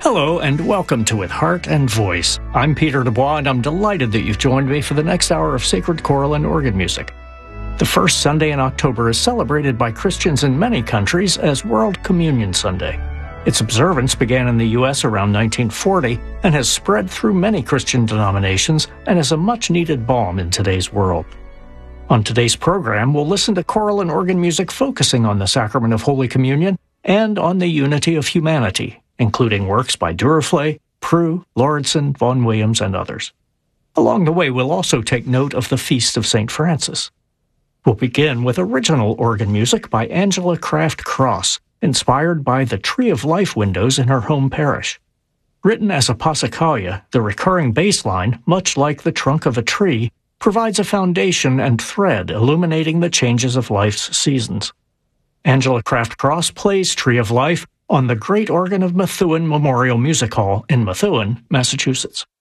Hello and welcome to With Heart and Voice. I'm Peter Dubois and I'm delighted that you've joined me for the next hour of sacred choral and organ music. The first Sunday in October is celebrated by Christians in many countries as World Communion Sunday. Its observance began in the U.S. around 1940 and has spread through many Christian denominations and is a much-needed balm in today's world. On today's program, we'll listen to choral and organ music focusing on the sacrament of Holy Communion and on the unity of humanity, including works by Duruflé, Prue, Lauritsen, Vaughan Williams, and others. Along the way, we'll also take note of the Feast of St. Francis. We'll begin with original organ music by Angela Kraft Cross, inspired by the Tree of Life windows in her home parish. Written as a passacaglia, the recurring bass line, much like the trunk of a tree, provides a foundation and thread illuminating the changes of life's seasons. Angela Kraft Cross plays Tree of Life on the great organ of Methuen Memorial Music Hall in Methuen, Massachusetts.